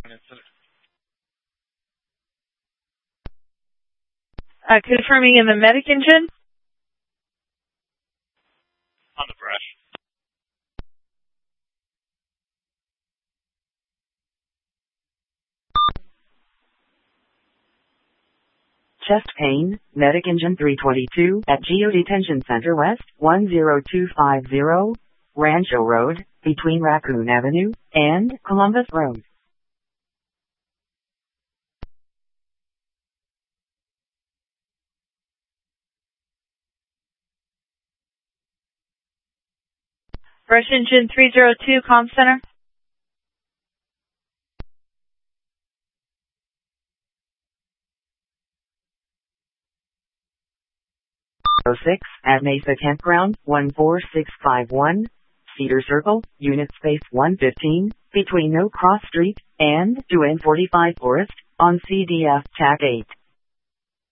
Confirming in the medic engine. On the brush. Chest pain, medic engine 322 at Geo Detention Center West, 10250, Rancho Road, between Raccoon Avenue and Columbus Road. Brush engine 302, comm center. 06 at Mesa Campground, 14651, Cedar Circle, Unit Space 115, between No Cross Street and 2N45 Forest, on CDF TAC 8.